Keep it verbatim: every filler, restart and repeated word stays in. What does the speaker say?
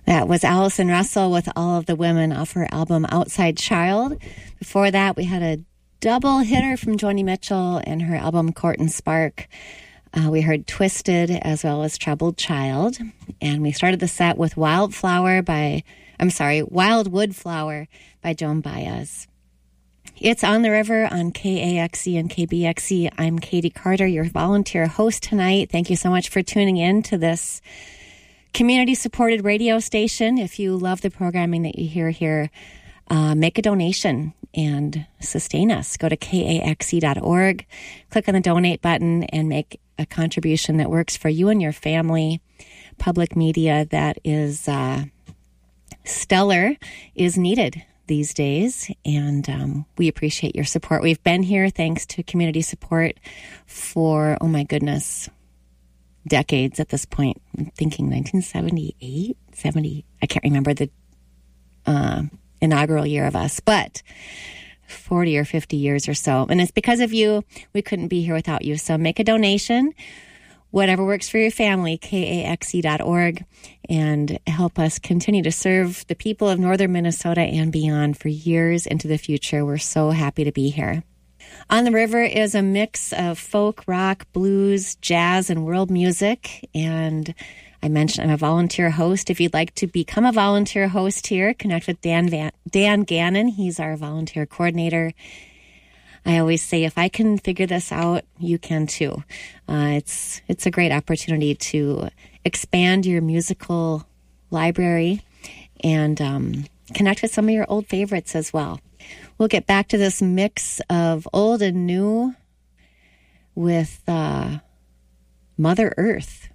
That was Allison Russell with All of the Women off her album Outside Child. Before that, we had a double hitter from Joni Mitchell and her album Court and Spark. Uh, we heard Twisted as well as Troubled Child. And we started the set with Wildflower by, I'm sorry, Wildwood Flower by Joan Baez. It's On the River on K A X E and K B X E. I'm Katie Carter, your volunteer host tonight. Thank you so much for tuning in to this community-supported radio station. If you love the programming that you hear here, uh, make a donation and sustain us. Go to K A X E dot org, click on the donate button, and make a contribution that works for you and your family. Public media that is uh, stellar is needed these days, and um, we appreciate your support. We've been here thanks to community support for, oh my goodness, decades at this point. I'm thinking nineteen seventy-eight, seventy, I can't remember the uh, inaugural year of us, but forty or fifty years or so. And it's because of you, we couldn't be here without you. So make a donation, whatever works for your family, K A X E dot org, and help us continue to serve the people of northern Minnesota and beyond for years into the future. We're so happy to be here. On the River is a mix of folk, rock, blues, jazz, and world music. And I mentioned I'm a volunteer host. If you'd like to become a volunteer host here, connect with Dan Van, Dan Gannon. He's our volunteer coordinator. I always say, if I can figure this out, you can too. Uh, it's it's a great opportunity to expand your musical library and um, connect with some of your old favorites as well. We'll get back to this mix of old and new with uh, Mother Earth.